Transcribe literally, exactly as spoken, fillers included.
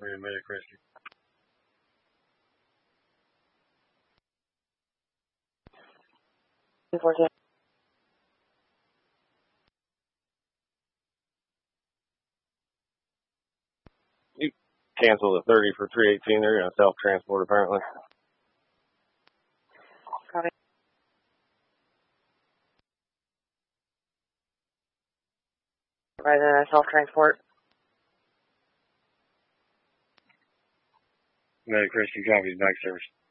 We're in Medic Rescue. fourteen. You cancel the thirty for three eighteen. They're going to self-transport apparently. Copy. Right, uh, self-transport. Medic Rescue copies, back service.